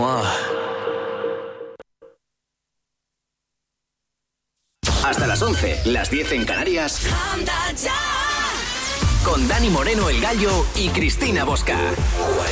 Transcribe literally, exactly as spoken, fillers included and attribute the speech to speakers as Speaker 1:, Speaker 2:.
Speaker 1: Hasta las once, las diez en Canarias. Con Dani Moreno, el Gallo, y Cristina Bosca.